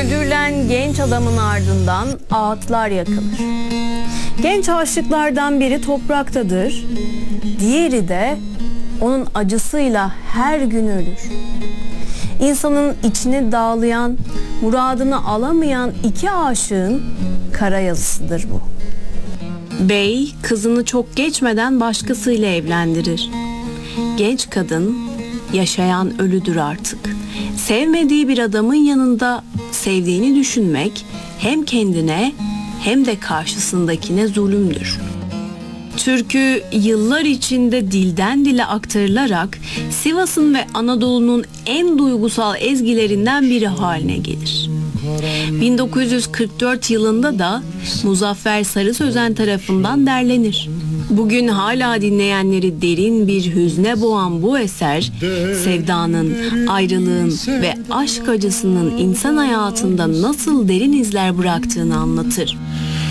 Öldürülen genç adamın ardından ağıtlar yakılır. Genç aşıklardan biri topraktadır, diğeri de onun acısıyla her gün ölür. İnsanın içini dağlayan, muradını alamayan iki aşığın kara yazısıdır bu. Bey kızını çok geçmeden başkasıyla evlendirir. Genç kadın yaşayan ölüdür artık. Sevmediği bir adamın yanında sevdiğini düşünmek hem kendine hem de karşısındakine zulümdür. Türkü yıllar içinde dilden dile aktarılarak Sivas'ın ve Anadolu'nun en duygusal ezgilerinden biri haline gelir. 1944 yılında da Muzaffer Sarı Sözen tarafından derlenir. Bugün hala dinleyenleri derin bir hüzne boğan bu eser, sevdanın, ayrılığın ve aşk acısının insan hayatında nasıl derin izler bıraktığını anlatır.